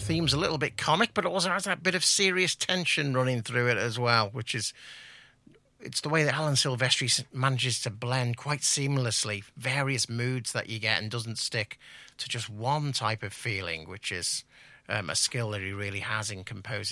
theme's a little bit comic, but it also has that bit of serious tension running through it as well, which is... It's the way that Alan Silvestri manages to blend quite seamlessly various moods that you get and doesn't stick to just one type of feeling, which is a skill that he really has in composing